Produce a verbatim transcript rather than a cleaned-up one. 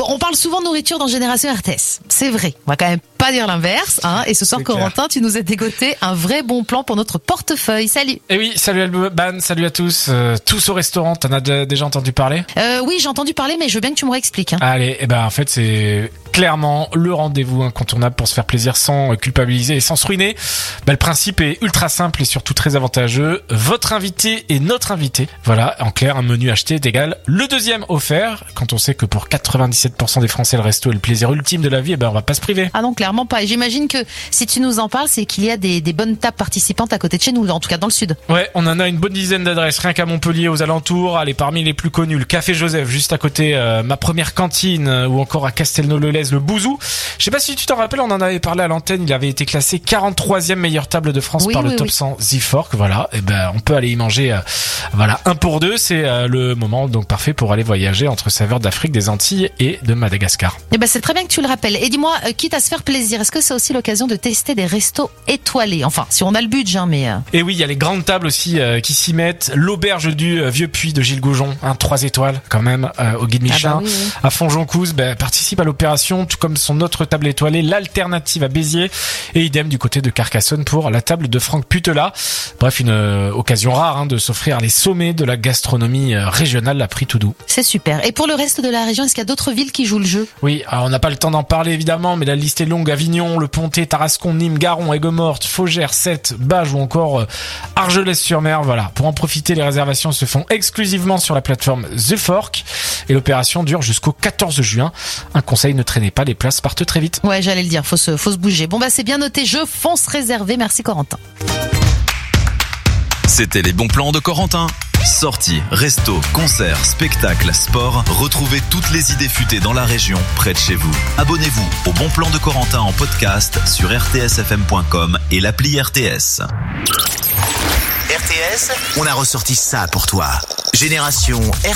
on parle souvent de nourriture dans Génération R T S. C'est vrai. On va quand même pas dire l'inverse, hein. Et ce soir, Corentin, tu nous as dégoté un vrai bon plan pour notre portefeuille. Salut. Et oui, salut Alban, salut à tous. Euh, tous au restaurant, t'en as déjà entendu parler? Euh, oui, j'ai entendu parler, mais je veux bien que tu me réexpliques. Hein. Allez, et ben en fait c'est clairement le rendez-vous incontournable pour se faire plaisir sans culpabiliser et sans se ruiner. Bah, le principe est ultra simple et surtout très avantageux. Votre invité et notre invité. Voilà, en clair, un menu acheté est égal le deuxième offert. Quand on sait que pour quatre-vingt-dix-sept pour cent des Français, le resto est le plaisir ultime de la vie, et ben on va pas se priver. Ah non, clairement pas. Et j'imagine que si tu nous en parles, c'est qu'il y a des, des bonnes tables participantes à côté de chez nous, en tout cas dans le sud. Ouais, on en a une bonne dizaine d'adresses, rien qu'à Montpellier, aux alentours. Allez, parmi les plus connus, le Café Joseph, juste à côté, euh, ma première cantine, euh, ou encore à Castelnau-le-Lez, le Bouzou. Je sais pas si tu t'en rappelles, on en avait parlé à l'antenne, il avait été classé quarante-troisième meilleure table de France oui, par oui, le Top oui. cent The Fork. Voilà, et ben on peut aller y manger, euh, voilà, un pour deux. C'est euh, le moment donc parfait pour aller voyager entre saveurs d'Afrique, des Antilles et de Madagascar. Et ben c'est très bien que tu le rappelles. Et dis-moi, euh, quitte à se faire plaisir, est-ce que c'est aussi l'occasion de tester des restos étoilés? Enfin, si on a le budget, hein, mais. Euh... Et oui, il y a les grandes tables aussi euh, qui s'y mettent. L'auberge du euh, Vieux Puy de Gilles Goujon, un trois étoiles quand même euh, au guide Michelin. Ah bah oui, oui. À Fonjoncouze, ben participe à l'opération, tout comme son autre table étoilée, l'Alternative à Béziers, et idem du côté de Carcassonne pour la table de Franck Putela. Bref, une euh, occasion rare hein, de s'offrir les sommets de la gastronomie euh, régionale à prix tout doux. C'est super. Et pour le reste de la région, est-ce qu'il y a d'autres villes qui jouent le jeu? Oui, alors on n'a pas le temps d'en parler évidemment, mais la liste est longue. Avignon, Le Pontet, Tarascon, Nîmes, Garon, Aigues-Mortes, Faugères, Sète, Bages ou encore euh, Argelès-sur-Mer. Voilà. Pour en profiter, les réservations se font exclusivement sur la plateforme The Fork et l'opération dure jusqu'au quatorze juin. Un conseil, ne traînez pas, les places partent très vite. Ouais, j'allais le dire, faut se, faut se bouger. Bon bah c'est bien noté, je fonce réservé. Merci Corentin. C'était les bons plans de Corentin. Sorties, restos, concerts, spectacles, sport. Retrouvez toutes les idées futées dans la région, près de chez vous. Abonnez-vous au Bon Plan de Corentin en podcast sur r t s f m point com et l'appli R T S. R T S, on a ressorti ça pour toi. Génération R